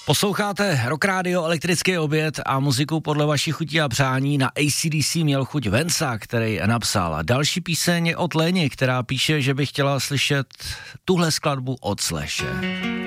Posloucháte Rock Radio, elektrický oběd a muziku podle vašich chutí a přání. Na AC/DC měl chuť Vensa, který napsal. Další píseň je od Leni, která píše, že by chtěla slyšet tuhle skladbu od Slashe.